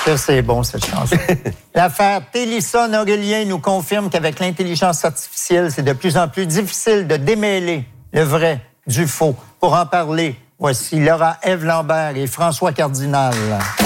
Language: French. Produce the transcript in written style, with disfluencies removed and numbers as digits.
Que c'est bon, cette chanson. L'affaire Télisson-Aurélien nous confirme qu'avec l'intelligence artificielle, c'est de plus en plus difficile de démêler le vrai du faux. Pour en parler, voici Laura Ève Lambert et François Cardinal.